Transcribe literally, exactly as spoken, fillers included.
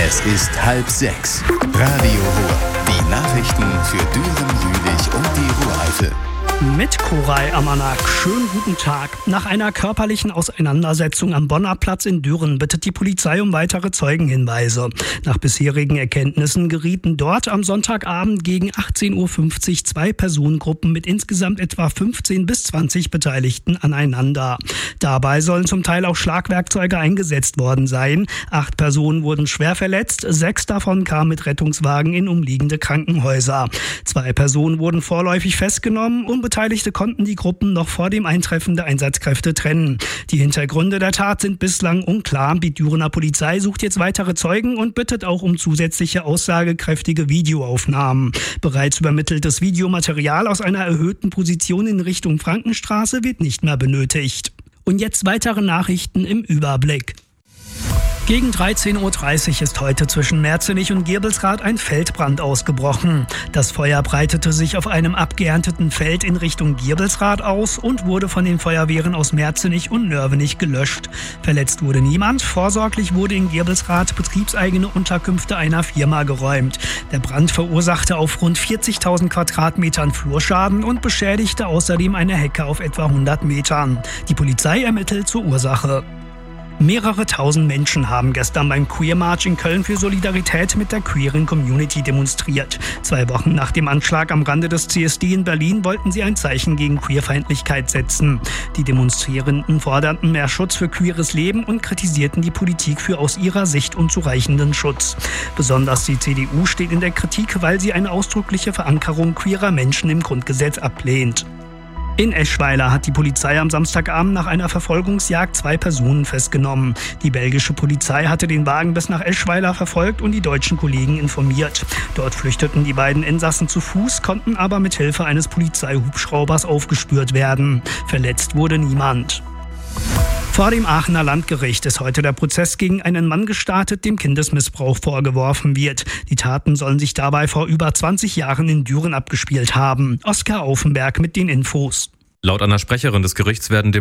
Es ist halb sechs. Radio Ruhr. Die Nachrichten für Düren, Jülich und die Ruhr-Eifel. Mit Koray Amanak. Schönen guten Tag. Nach einer körperlichen Auseinandersetzung am Bonner Platz in Düren bittet die Polizei um weitere Zeugenhinweise. Nach bisherigen Erkenntnissen gerieten dort am Sonntagabend gegen achtzehn Uhr fünfzig zwei Personengruppen mit insgesamt etwa fünfzehn bis zwanzig Beteiligten aneinander. Dabei sollen zum Teil auch Schlagwerkzeuge eingesetzt worden sein. Acht Personen wurden schwer verletzt, sechs davon kamen mit Rettungswagen in umliegende Krankenhäuser. Zwei Personen wurden vorläufig festgenommen und Beteiligte konnten die Gruppen noch vor dem Eintreffen der Einsatzkräfte trennen. Die Hintergründe der Tat sind bislang unklar. Die Dürener Polizei sucht jetzt weitere Zeugen und bittet auch um zusätzliche aussagekräftige Videoaufnahmen. Bereits übermitteltes Videomaterial aus einer erhöhten Position in Richtung Frankenstraße wird nicht mehr benötigt. Und jetzt weitere Nachrichten im Überblick. Gegen dreizehn Uhr dreißig ist heute zwischen Merzenich und Girbelsrath ein Feldbrand ausgebrochen. Das Feuer breitete sich auf einem abgeernteten Feld in Richtung Girbelsrath aus und wurde von den Feuerwehren aus Merzenich und Nörvenich gelöscht. Verletzt wurde niemand. Vorsorglich wurde in Girbelsrath betriebseigene Unterkünfte einer Firma geräumt. Der Brand verursachte auf rund vierzigtausend Quadratmetern Flurschaden und beschädigte außerdem eine Hecke auf etwa hundert Metern. Die Polizei ermittelt zur Ursache. Mehrere tausend Menschen haben gestern beim Queer March in Köln für Solidarität mit der queeren Community demonstriert. Zwei Wochen nach dem Anschlag am Rande des C S D in Berlin wollten sie ein Zeichen gegen Queerfeindlichkeit setzen. Die Demonstrierenden forderten mehr Schutz für queeres Leben und kritisierten die Politik für aus ihrer Sicht unzureichenden Schutz. Besonders die C D U steht in der Kritik, weil sie eine ausdrückliche Verankerung queerer Menschen im Grundgesetz ablehnt. In Eschweiler hat die Polizei am Samstagabend nach einer Verfolgungsjagd zwei Personen festgenommen. Die belgische Polizei hatte den Wagen bis nach Eschweiler verfolgt und die deutschen Kollegen informiert. Dort flüchteten die beiden Insassen zu Fuß, konnten aber mit Hilfe eines Polizeihubschraubers aufgespürt werden. Verletzt wurde niemand. Vor dem Aachener Landgericht ist heute der Prozess gegen einen Mann gestartet, dem Kindesmissbrauch vorgeworfen wird. Die Taten sollen sich dabei vor über zwanzig Jahren in Düren abgespielt haben. Oskar Aufenberg mit den Infos. Laut einer Sprecherin des Gerichts werden